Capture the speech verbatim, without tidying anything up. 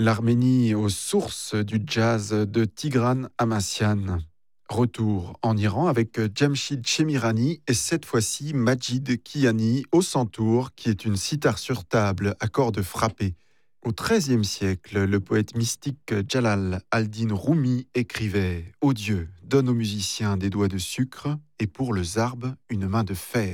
L'Arménie aux sources du jazz de Tigran Amassian. Retour en Iran avec Jamshid Chemirani et cette fois-ci Majid Kiani au santour, qui est une cithare sur table à cordes frappées. Au treizième siècle, le poète mystique Jalal al-Din Rumi écrivait « Ô Dieu, donne aux musiciens des doigts de sucre et pour le zarb une main de fer ».